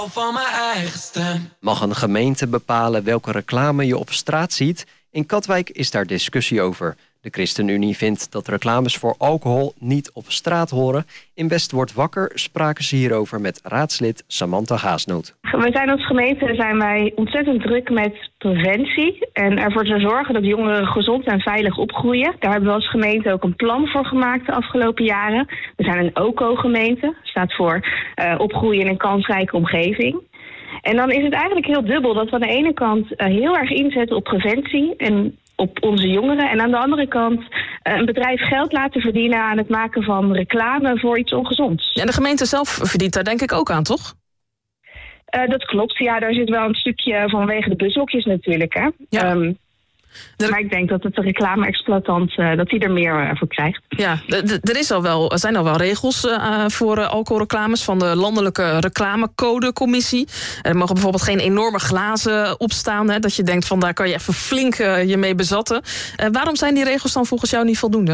Van mijn eigen stem. Mag een gemeente bepalen welke reclame je op straat ziet? In Katwijk is daar discussie over. De ChristenUnie vindt dat reclames voor alcohol niet op straat horen. In West wordt wakker spraken ze hierover met raadslid Samantha Haasnoot. We zijn als gemeente ontzettend druk met preventie en ervoor te zorgen dat jongeren gezond en veilig opgroeien. Daar hebben we als gemeente ook een plan voor gemaakt de afgelopen jaren. We zijn een OCO-gemeente, staat voor opgroeien in een kansrijke omgeving. En dan is het eigenlijk heel dubbel dat we aan de ene kant heel erg inzetten op preventie en op onze jongeren. En aan de andere kant een bedrijf geld laten verdienen aan het maken van reclame voor iets ongezonds. En de gemeente zelf verdient daar denk ik ook aan, toch? Dat klopt. Ja, daar zit wel een stukje vanwege de bushokjes natuurlijk. Hè? Ja. Maar ik denk dat het de reclame-exploitant dat die er meer voor krijgt. Ja, er zijn al wel regels voor alcoholreclames van de Landelijke Reclamecodecommissie. Er mogen bijvoorbeeld geen enorme glazen opstaan. Hè, dat je denkt van daar kan je even flink je mee bezatten. Waarom zijn die regels dan volgens jou niet voldoende?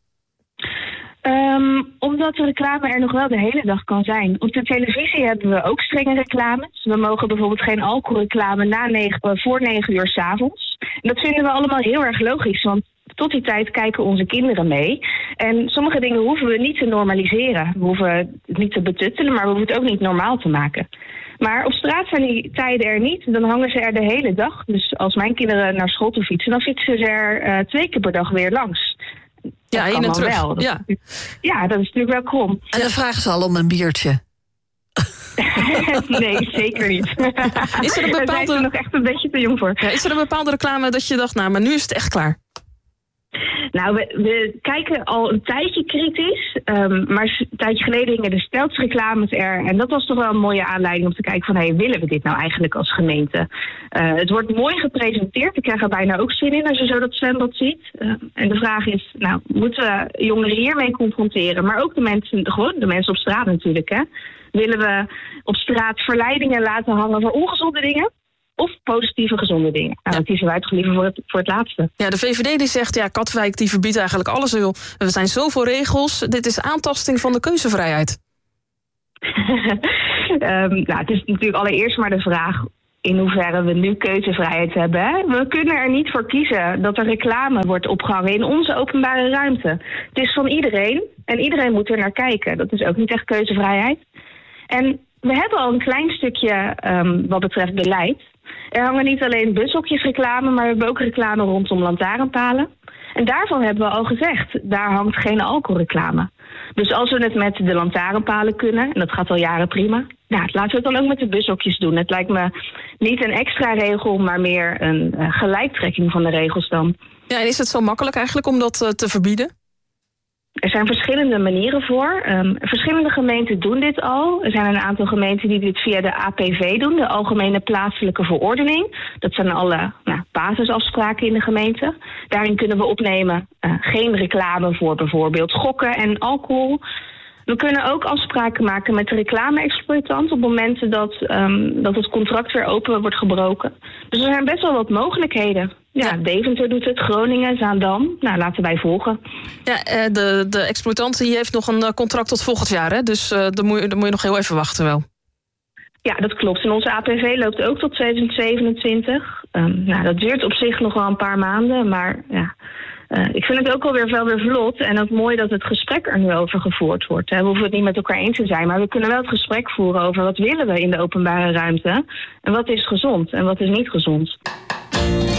Omdat de reclame er nog wel de hele dag kan zijn. Op de televisie hebben we ook strenge reclames. We mogen bijvoorbeeld geen alcoholreclame voor 9 uur 's avonds. En dat vinden we allemaal heel erg logisch, want tot die tijd kijken onze kinderen mee. En sommige dingen hoeven we niet te normaliseren. We hoeven het niet te betuttelen, maar we hoeven het ook niet normaal te maken. Maar op straat zijn die tijden er niet. Dan hangen ze er de hele dag. Dus als mijn kinderen naar school toe fietsen, dan fietsen ze er 2 keer per dag weer langs. Ja, heen en terug. Wel. Ja, dat is natuurlijk wel krom. En dan vragen ze al om een biertje. Nee, zeker niet. Is er een bepaalde... Daar zijn ze nog echt een beetje te jong voor. Ja, is er een bepaalde reclame dat je dacht, nou, maar nu is het echt klaar? Nou, we kijken al een tijdje kritisch. Maar een tijdje geleden hingen de steltsreclames er. En dat was toch wel een mooie aanleiding om te kijken van... willen we dit nou eigenlijk als gemeente? Het wordt mooi gepresenteerd. Ik krijg er bijna ook zin in als je zo dat zwembad ziet. En de vraag is, nou, moeten we jongeren hiermee confronteren? Maar ook de mensen op straat natuurlijk, hè? Willen we op straat verleidingen laten hangen voor ongezonde dingen? Of positieve, gezonde dingen. Nou, dan kiezen wij toch liever voor het laatste. Ja, de VVD die zegt, ja, Katwijk die verbiedt eigenlijk alles. Er zijn zoveel regels. Dit is aantasting van de keuzevrijheid. Het is natuurlijk allereerst maar de vraag in hoeverre we nu keuzevrijheid hebben. Hè? We kunnen er niet voor kiezen dat er reclame wordt opgehangen in onze openbare ruimte. Het is van iedereen en iedereen moet er naar kijken. Dat is ook niet echt keuzevrijheid. En we hebben al een klein stukje wat betreft beleid. Er hangen niet alleen bushokjesreclame, maar we hebben ook reclame rondom lantaarnpalen. En daarvan hebben we al gezegd, daar hangt geen alcoholreclame. Dus als we het met de lantaarnpalen kunnen, en dat gaat al jaren prima... laten we het dan ook met de bushokjes doen. Het lijkt me niet een extra regel, maar meer een gelijktrekking van de regels dan. Ja, en is het zo makkelijk eigenlijk om dat te verbieden? Er zijn verschillende manieren voor. Verschillende gemeenten doen dit al. Er zijn een aantal gemeenten die dit via de APV doen, de Algemene Plaatselijke Verordening. Dat zijn alle basisafspraken in de gemeente. Daarin kunnen we opnemen geen reclame voor bijvoorbeeld gokken en alcohol. We kunnen ook afspraken maken met de reclame-exploitant op momenten dat het contract weer open wordt gebroken. Dus er zijn best wel wat mogelijkheden. Ja, Deventer doet het, Groningen, Zaandam. Nou, laten wij volgen. Ja, de exploitant die heeft nog een contract tot volgend jaar, hè? Dus dan moet je nog heel even wachten wel. Ja, dat klopt. En onze APV loopt ook tot 2027. Dat duurt op zich nog wel een paar maanden, maar ja... ik vind het ook wel weer vlot en ook mooi dat het gesprek er nu over gevoerd wordt. We hoeven het niet met elkaar eens te zijn, maar we kunnen wel het gesprek voeren over wat willen we in de openbare ruimte. En wat is gezond en wat is niet gezond.